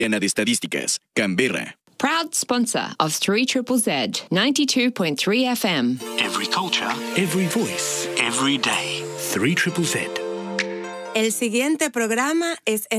llena de estadísticas. Canberra. Proud sponsor of 3ZZZ 92.3 FM. Every culture, Every voice. every day. 3ZZZ. El siguiente programa es en